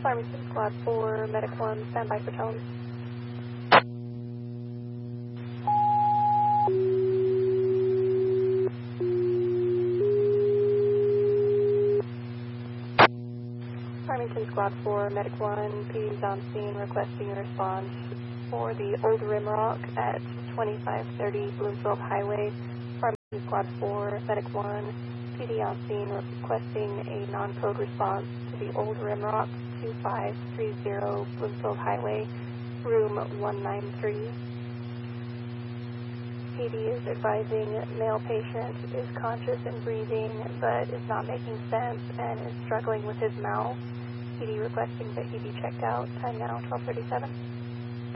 Farmington Squad 4, Medic 1, standby for tone. Farmington Squad 4, Medic 1, PD's on scene requesting a response for the Old Rimrock at 2530 Bloomfield Highway. Farmington Squad 4, Medic 1, PD on scene requesting a non-code response to the Old Rimrock 2530 Bloomfield Highway, room 193. PD is advising male patient is conscious and breathing but is not making sense and is struggling with his mouth. PD requesting that he be checked out. Time now 12:37.